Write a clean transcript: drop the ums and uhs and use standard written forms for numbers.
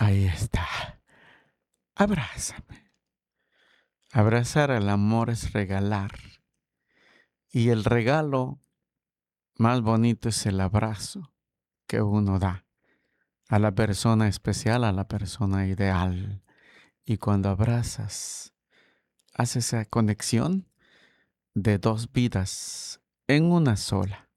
Ahí está. Abrázame. Abrazar al amor es regalar. Y el regalo más bonito es el abrazo que uno da a la persona especial, a la persona ideal. Y cuando abrazas, haces esa conexión de dos vidas en una sola.